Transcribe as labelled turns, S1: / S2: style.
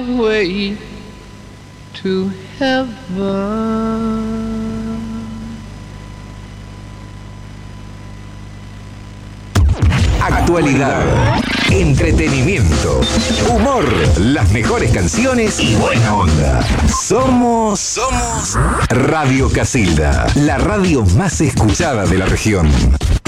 S1: way to heaven.
S2: Actualidad, entretenimiento, humor, las mejores canciones y buena onda. Somos Radio Casilda, la radio más escuchada de la región.